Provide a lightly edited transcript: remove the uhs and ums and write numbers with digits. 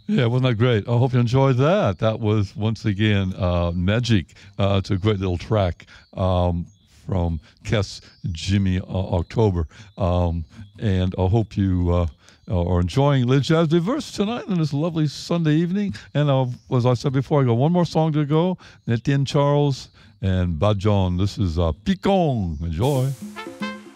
Yeah, wasn't that great? I hope you enjoyed that. That was once again Magic. It's a great little track from Kes Jimmy October. And I hope you are enjoying Le Jazz Diverse tonight on this lovely Sunday evening. And as I said before, I got one more song to go. Etienne Charles and Bajon. This is Picon. Enjoy.